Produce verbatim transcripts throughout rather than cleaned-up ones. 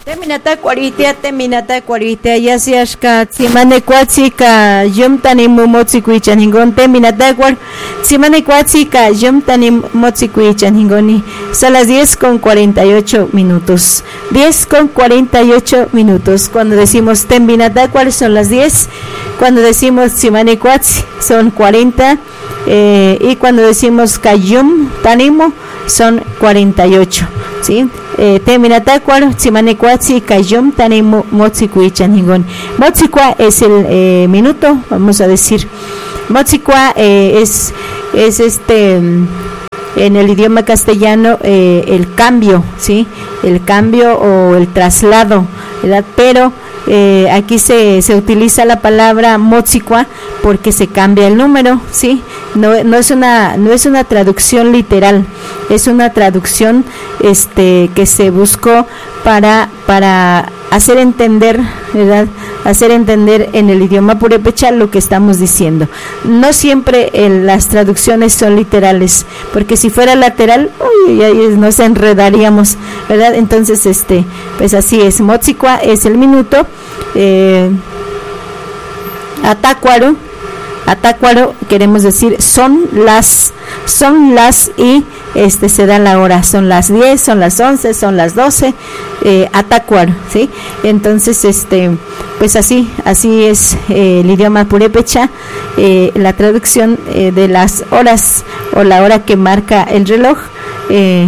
Teminata cuaritia, teminata cuaritia, ya seas ka, simane cuatsica, yum tani mumotzicuichan hingon, teminata cuar, simane cuatsica, yum tani motzicuichan hingoni. Son las diez con cuarenta y ocho minutos. diez con cuarenta y ocho minutos. Cuando decimos teminata cuar son las diez, cuando decimos simane cuatsi son cuarenta, eh, y cuando decimos kayum tanimo son cuarenta y ocho. ¿Sí? Eh, teminata cuar simane cuatsi kayum tanimo motzikuichan hingon. Motzikua es el eh, minuto, vamos a decir. Motzikua eh, es es este en el idioma castellano eh, el cambio, ¿sí? El cambio o el traslado, ¿verdad? Pero eh, aquí se, se utiliza la palabra motzikua porque se cambia el número, ¿sí? No, no es una no es una traducción literal, es una traducción este que se buscó para para hacer entender, ¿verdad? Hacer entender en el idioma purépecha lo que estamos diciendo. No siempre el, las traducciones son literales, porque si fuera lateral, uy, ahí nos enredaríamos, ¿verdad? Entonces, este, pues así es. Motzikua es el minuto. Eh, Atacuaro, Atacuaro queremos decir son las, son las y este se da la hora, son las diez, son las once, son las doce, eh, Atacuaro, ¿sí? Entonces, este, pues así, así es eh, el idioma purépecha, eh, la traducción eh, de las horas o la hora que marca el reloj, eh,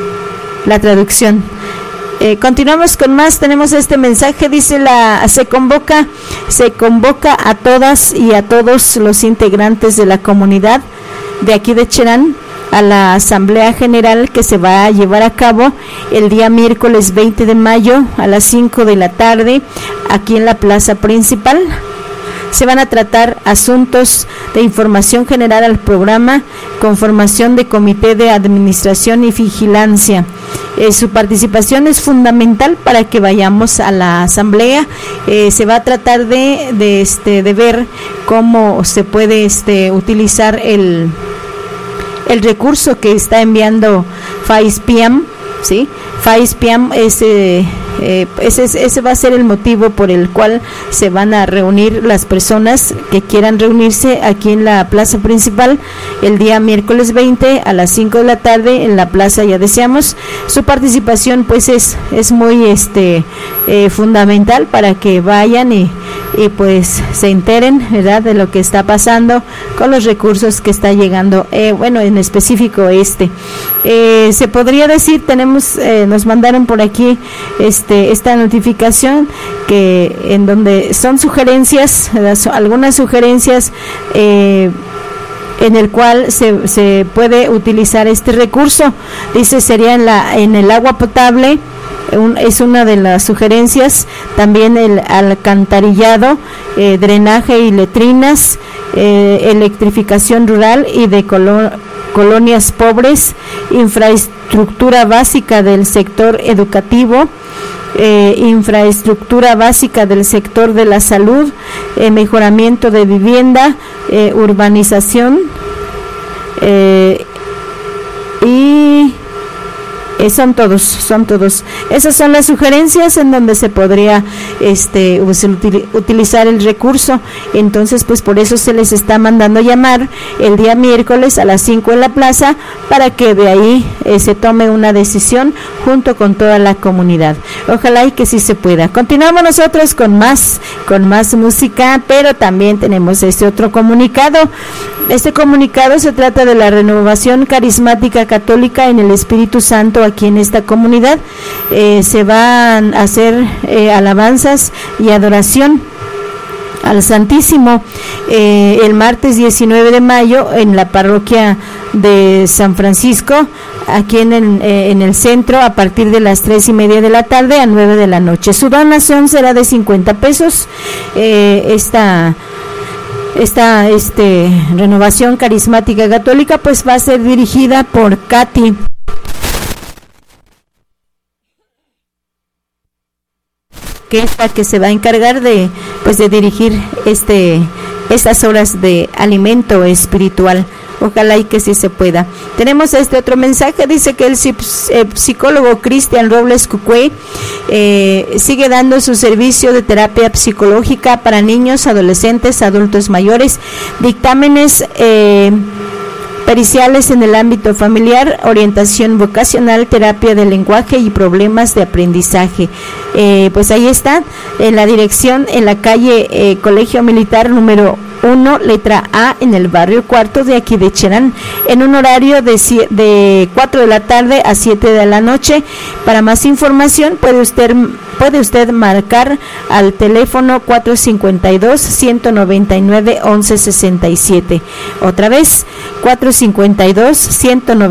la traducción. Eh, continuamos con más, tenemos este mensaje, dice la, se convoca, se convoca a todas y a todos los integrantes de la comunidad de aquí de Cherán a la asamblea general que se va a llevar a cabo el día miércoles veinte de mayo a las cinco de la tarde aquí en la plaza principal. Se van a tratar asuntos de información general al programa, conformación de comité de administración y vigilancia. Eh, su participación es fundamental para que vayamos a la asamblea. Eh, se va a tratar de, de, este, de ver cómo se puede este, utilizar el, el recurso que está enviando FAISPIAM, ¿sí? FAISPIAM es... Eh, Eh, ese, ese va a ser el motivo por el cual se van a reunir las personas que quieran reunirse aquí en la plaza principal el día miércoles veinte a las cinco de la tarde en la plaza Ya Deseamos. Su participación pues es, es muy este eh, fundamental para que vayan y, y pues se enteren, ¿verdad?, de lo que está pasando con los recursos que está llegando, eh, bueno, en específico este eh, se podría decir, tenemos eh, nos mandaron por aquí este esta notificación que en donde son sugerencias, algunas sugerencias eh, en el cual se, se puede utilizar este recurso. Dice sería en la en el agua potable, un, es una de las sugerencias, también el alcantarillado, eh, drenaje y letrinas, eh, electrificación rural y de colo, colonias pobres, infraestructura básica del sector educativo, Eh, infraestructura básica del sector de la salud, eh, mejoramiento de vivienda, eh, urbanización eh, y eh, son todos, son todos. Esas son las sugerencias en donde se podría este utilizar el recurso. Entonces, pues por eso se les está mandando llamar el día miércoles a las cinco en la plaza para que de ahí eh, se tome una decisión junto con toda la comunidad. Ojalá y que sí se pueda. Continuamos nosotros con más, con más música, pero también tenemos este otro comunicado. Este comunicado se trata de la renovación carismática católica en el Espíritu Santo aquí en esta comunidad. Eh, se van a hacer eh, alabanzas y adoración al Santísimo eh, el martes diecinueve de mayo en la parroquia de San Francisco, aquí en el, eh, en el centro, a partir de las tres y media de la tarde a nueve de la noche. Su donación será de cincuenta pesos. Eh, esta esta este renovación carismática católica pues va a ser dirigida por Katy, que es la que se va a encargar de pues de dirigir este estas horas de alimento espiritual. Ojalá y que sí se pueda. Tenemos este otro mensaje, dice que el psicólogo Cristian Robles Cucué eh, sigue dando su servicio de terapia psicológica para niños, adolescentes, adultos mayores, dictámenes eh, periciales en el ámbito familiar, orientación vocacional, terapia de lenguaje y problemas de aprendizaje. Eh, pues ahí está, en la dirección, en la calle eh, Colegio Militar número uno, letra A, en el barrio Cuarto de aquí de Cherán, en un horario de, de cuatro de la tarde a siete de la noche. Para más información puede usted puede usted marcar al teléfono cuatro cinco dos, uno nueve nueve, once sesenta y siete. Otra vez, cuatro cinco dos, uno nueve